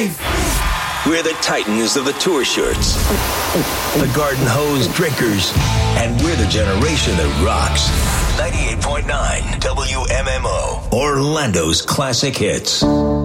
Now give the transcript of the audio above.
life. We're the titans of the tour shirts, the garden hose drinkers, and we're the generation that rocks. 98.9 WMMO, Orlando's classic hits.